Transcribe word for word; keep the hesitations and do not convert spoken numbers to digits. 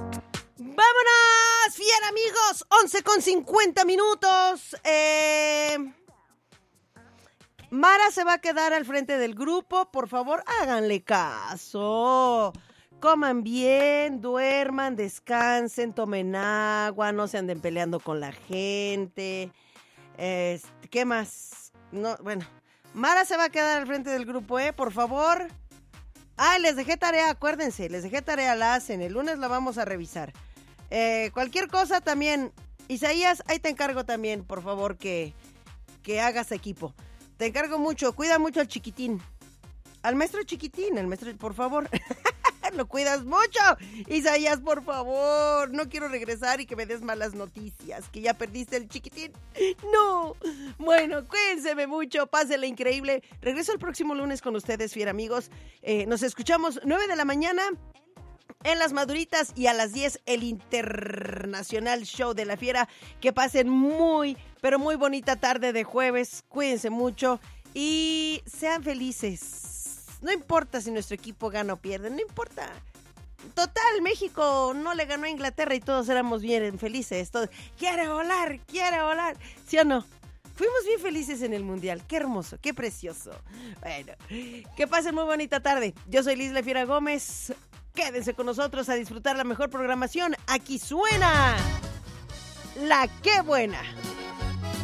¡Vámonos, fiel amigos! once con cincuenta minutos. Eh... Mara se va a quedar al frente del grupo. Por favor, háganle caso. Coman bien, duerman, descansen, tomen agua, no se anden peleando con la gente. Eh, ¿Qué más? No, bueno, Mara se va a quedar al frente del grupo, ¿eh? Por favor. Ah, les dejé tarea, acuérdense, les dejé tarea, la hacen. El lunes la vamos a revisar. Eh, cualquier cosa también. Isaías, ahí te encargo también, por favor, que, que hagas equipo. Te encargo mucho, cuida mucho al chiquitín. Al maestro chiquitín, al maestro, por favor. Lo cuidas mucho. Isaías, por favor. No quiero regresar y que me des malas noticias. Que ya perdiste el chiquitín. No. Bueno, cuídense mucho. Pásenla increíble. Regreso el próximo lunes con ustedes, fiel amigos. Eh, nos escuchamos nueve de la mañana en Las Maduritas y a las diez el Internacional Show de la Fiera. Que pasen muy, pero muy bonita tarde de jueves. Cuídense mucho y sean felices. No importa si nuestro equipo gana o pierde, no importa. Total, México no le ganó a Inglaterra y todos éramos bien felices. Todos, quiere volar, quiere volar. ¿Sí o no? Fuimos bien felices en el Mundial. Qué hermoso, qué precioso. Bueno, que pasen muy bonita tarde. Yo soy Liz La Fiera Gómez. Quédense con nosotros a disfrutar la mejor programación. Aquí suena La Qué Buena.